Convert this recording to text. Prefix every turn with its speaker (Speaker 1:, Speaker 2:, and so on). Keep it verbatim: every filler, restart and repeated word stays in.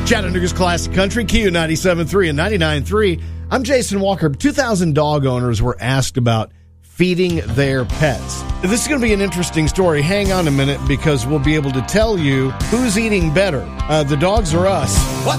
Speaker 1: Chattanooga's Classic Country, Q ninety-seven point three and ninety-nine point three. I'm Jason Walker. two thousand dog owners were asked about feeding their pets. This is going to be an interesting story. Hang on a minute because we'll be able to tell you who's eating better, uh, the dogs or us. What?